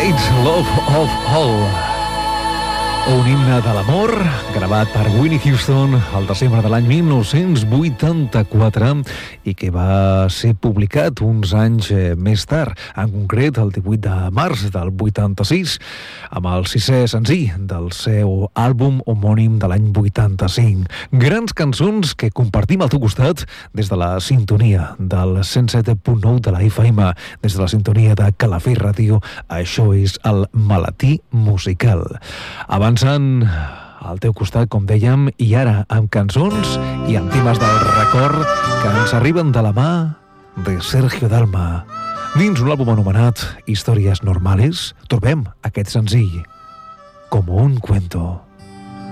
Great Love of All, un himne de l'amor gravat per Whitney Houston al desembre de l'any 1984 i que va ser publicat uns anys més tard, en concret el 18 de març del 86, amb el 6è senzill del seu àlbum homònim de l'any 85. Grans cançons que compartim al teu costat des de la sintonia del 107.9 de la FM, des de la sintonia de Calafell Ràdio. Això és el Maletí Musical. Avançant al teu costat, com dèiem, i ara amb cançons i amb temes del record que ens arriben de la mà de Sergio Dalma. Dins un àlbum anomenat Històries Normales trobem aquest senzill, Como un cuento.